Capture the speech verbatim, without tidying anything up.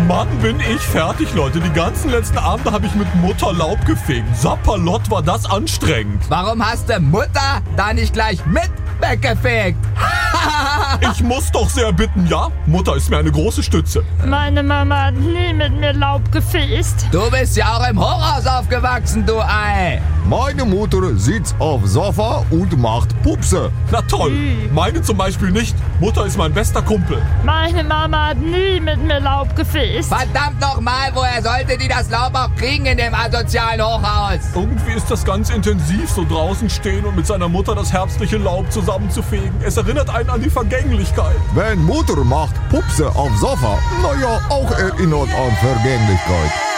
Mann, bin ich fertig, Leute. Die ganzen letzten Abende habe ich mit Mutter Laub gefegt. Sapperlott, war das anstrengend. Warum hast du Mutter da nicht gleich mit weggefegt? Ich muss doch sehr bitten, ja? Mutter ist mir eine große Stütze. Meine Mama hat nie mit mir Laub gefegt. Du bist ja auch im Hochhaus aufgewachsen, du Ei. Meine Mutter sitzt auf Sofa und macht Pupse. Na toll. Hm. Meine zum Beispiel nicht. Mutter ist mein bester Kumpel. Meine Mama hat nie mit mir Laub gefegt. Verdammt nochmal, woher sollte die das Laub auch kriegen in dem asozialen Hochhaus? Irgendwie ist das ganz intensiv, so draußen stehen und mit seiner Mutter das herbstliche Laub zusammenzufegen. Es erinnert einen an die Vergänglichkeit. Wenn Mutter macht Pupse auf Sofa, naja, auch erinnert an Vergänglichkeit.